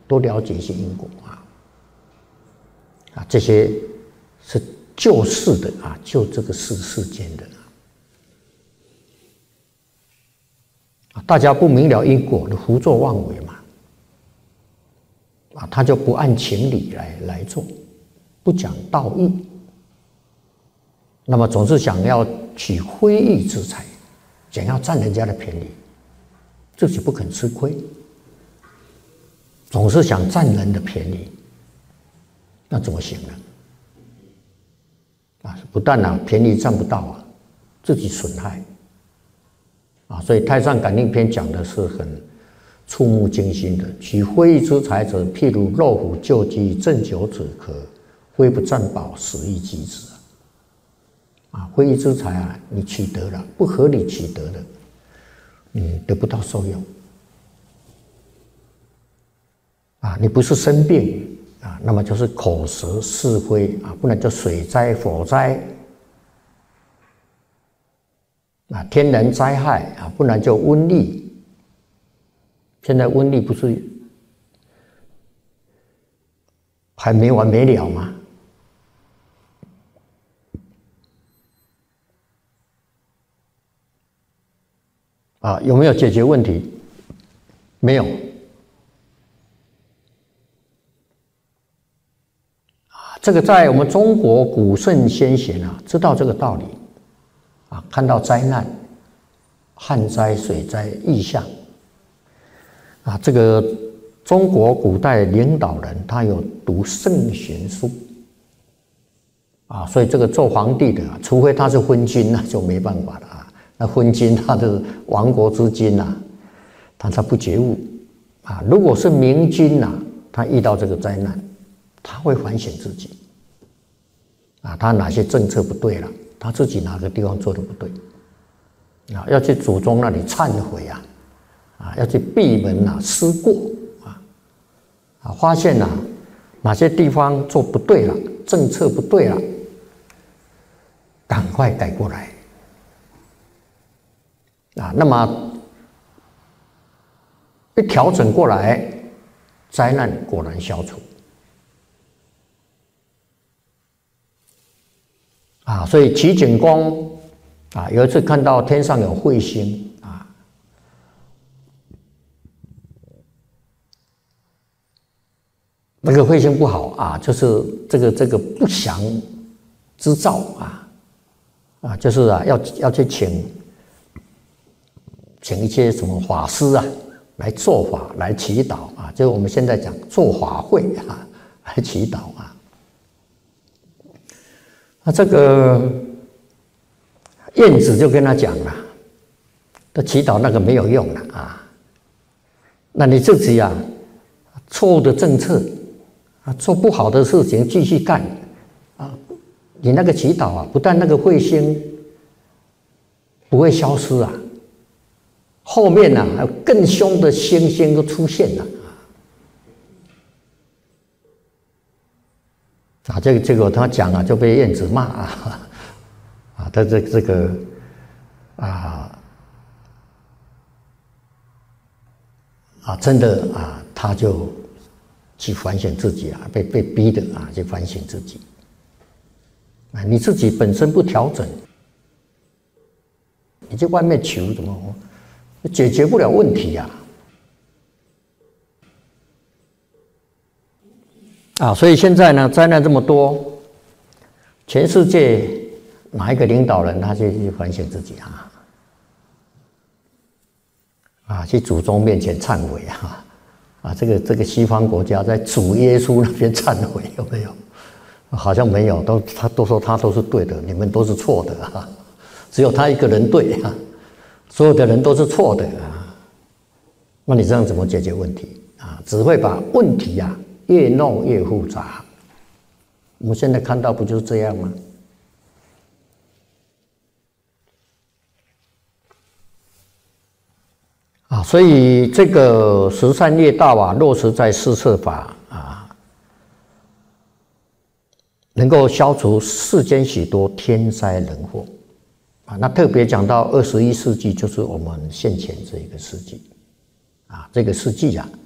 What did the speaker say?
多了解一些因果这些是救世的救这个世间的大家不明了因果，胡作妄为嘛他就不按情理来做，不讲道义，那么总是想要取非义之财，想要占人家的便宜，自己不肯吃亏，总是想占人的便宜，那怎么行呢？不但便宜占不到自己损害所以《太上感应篇》讲的是很触目惊心的。取非义之财者，譬如肉虎救鸡，鸩酒止渴，非不占饱，死亦击之非义之财你取得了，不合理取得的，你得不到受用你不是生病那么就是口舌是非不然就水灾火灾天然灾害不然就瘟疫。现在瘟疫不是还没完没了吗？有没有解决问题？没有。这个在我们中国古圣先贤知道这个道理看到灾难、旱灾、水灾异象这个中国古代领导人他有读圣贤书所以这个做皇帝的除非他是昏君就没办法了那昏君他的亡国之君他不觉悟如果是明君他遇到这个灾难，他会反省自己他哪些政策不对了，他自己哪个地方做的不对要去祖宗那里忏悔要去闭门思过发现哪些地方做不对了，政策不对了，赶快改过来那么一调整过来，灾难果然消除所以齐景公有一次看到天上有彗星那个彗星不好就是这个不祥之兆就是要去请一些什么法师来做法来祈祷就是我们现在讲做法会来祈祷这个晏子就跟他讲了，他祈祷那个没有用了那你自己错误的政策做不好的事情继续干你那个祈祷不但那个彗星不会消失后面还有更凶的星星都出现了结果他讲就被晏子骂他这个真的他就去反省自己被逼的去反省自己你自己本身不调整，你在外面求怎么解决不了问题所以现在呢灾难这么多，全世界哪一个领导人他去反省自己去祖宗面前忏悔这个西方国家在主耶稣那边忏悔有没有？好像没有，他都说他都是对的，你们都是错的只有他一个人对所有的人都是错的那你这样怎么解决问题只会把问题越弄越复杂。我们现在看到不就是这样吗？所以这个十善业道落实在四摄法能够消除世间许多天灾人祸那特别讲到21世纪，就是我们现前这一个世纪这个世纪